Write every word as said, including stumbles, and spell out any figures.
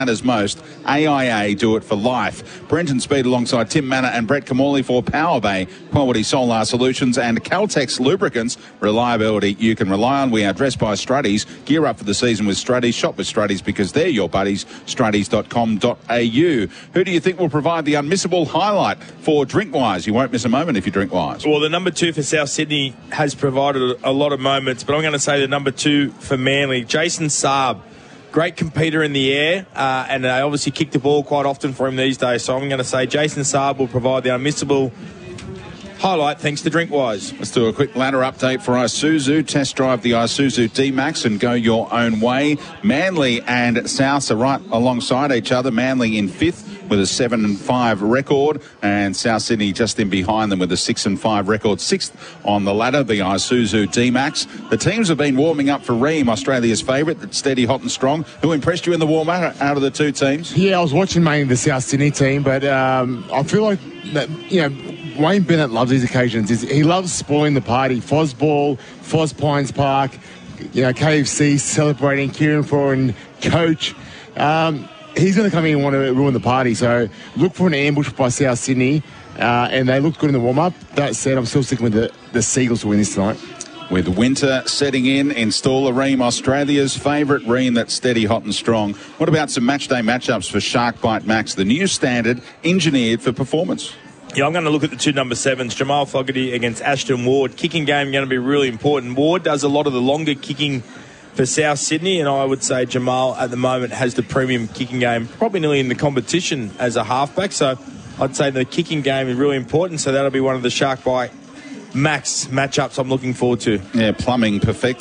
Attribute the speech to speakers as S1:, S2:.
S1: As most, A I A do it for life. Brenton Speed alongside Tim Manor and Brett Camorley for Power Bay, Quality Solar Solutions and Caltex Lubricants. Reliability you can rely on. We are dressed by Struddies. Gear up for the season with Struddies. Shop with Struddies because they're your buddies. Struddies dot com dot a u. Who do you think will provide the unmissable highlight for Drinkwise? You won't miss a moment if you Drinkwise.
S2: Well, the number two for South Sydney has provided a lot of moments, but I'm going to say the number two for Manly, Jason Saab. Great competitor in the air, uh, and they obviously kick the ball quite often for him these days. So I'm going to say Jason Saab will provide the unmissable highlight thanks to Drinkwise.
S1: Let's do a quick ladder update for Isuzu. Test drive the Isuzu D-Max and go your own way. Manly and Souths are right alongside each other. Manly in fifth with a seven and five record, and South Sydney just in behind them with a six and five record. Sixth on the ladder, the Isuzu D-Max. The teams have been warming up for Ream, Australia's favourite, steady, hot and strong. Who impressed you in the warm-up out of the two teams?
S3: Yeah, I was watching mainly the South Sydney team, but um, I feel like that, you know, Wayne Bennett loves these occasions. He loves spoiling the party. Fosball, Fos Pines Park, you know, K F C celebrating, Kieran Foran, coach. Um, he's going to come in and want to ruin the party. So look for an ambush by South Sydney, uh, and they looked good in the warm-up. That said, I'm still sticking with the, the Seagulls to win this tonight.
S1: With winter setting in, install a Ream, Australia's favourite Ream that's steady, hot and strong. What about some match day matchups for Shark Bite Max, the new standard engineered for performance?
S2: Yeah, I'm going to look at the two number sevens, Jamal Fogarty against Ashton Ward. Kicking game going to be really important. Ward does a lot of the longer kicking for South Sydney, and I would say Jamal at the moment has the premium kicking game, probably nearly in the competition as a halfback. So I'd say the kicking game is really important, so that'll be one of the Shark Bite Max matchups I'm looking forward to.
S1: Yeah, plumbing perfect.